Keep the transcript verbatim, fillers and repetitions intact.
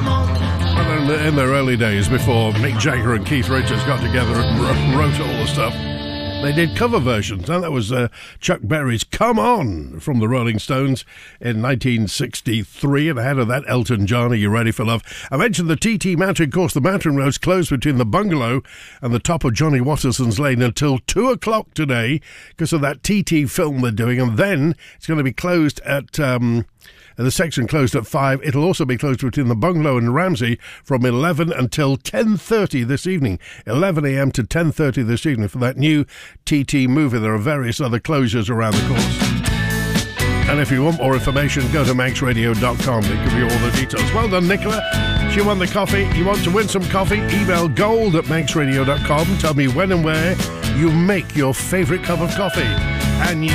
In, the, in their early days, before Mick Jagger and Keith Richards got together and wrote all the stuff, they did cover versions, and that was uh, Chuck Berry's Come On from the Rolling Stones in nineteen sixty-three, and ahead of that, Elton John, Are You Ready for Love? I mentioned the T T Mountain Course. The mountain road's closed between the bungalow and the top of Johnny Watterson's Lane until two o'clock today because of that T T film they're doing, and then it's going to be closed at... Um, the section closed at five. It'll also be closed between the bungalow and Ramsey from eleven until ten thirty this evening. eleven a.m. to ten thirty this evening for that new T T movie. There are various other closures around the course. And if you want more information, go to manx radio dot com. They give you all the details. Well done, Nicola. She won the coffee. You want to win some coffee? Email gold at manx radio dot com. Tell me when and where you make your favourite cup of coffee. And you